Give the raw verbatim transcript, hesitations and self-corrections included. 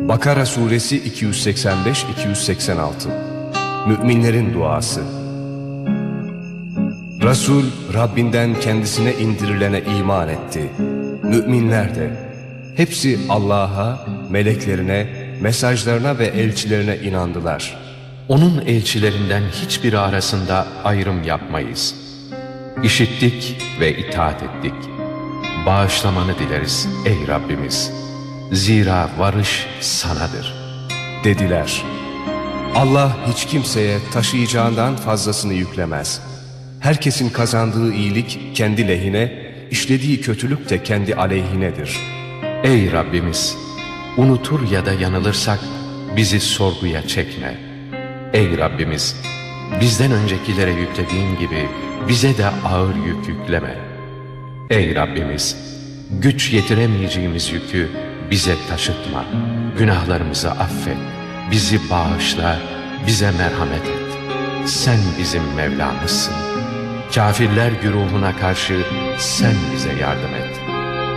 Bakara suresi iki yüz seksen beş iki yüz seksen altı. Müminlerin duası. Resul Rabbinden kendisine indirilene iman etti. Müminler de hepsi Allah'a, meleklerine, mesajlarına ve elçilerine inandılar. Onun elçilerinden hiçbiri arasında ayrım yapmayız. İşittik ve itaat ettik. Bağışlamanı dileriz ey Rabbimiz. Zira varış sanadır. Dediler. Allah hiç kimseye taşıyacağından fazlasını yüklemez. Herkesin kazandığı iyilik kendi lehine, işlediği kötülük de kendi aleyhinedir. Ey Rabbimiz! Unutur ya da yanılırsak bizi sorguya çekme. Ey Rabbimiz! Bizden öncekilere yüklediğin gibi bize de ağır yük yükleme. Ey Rabbimiz! Güç yetiremeyeceğimiz yükü bize taşıtma. Günahlarımızı affet. Bizi bağışla, bize merhamet et. Sen bizim Mevlamızsın. Kafirler güruhuna karşı sen bize yardım et.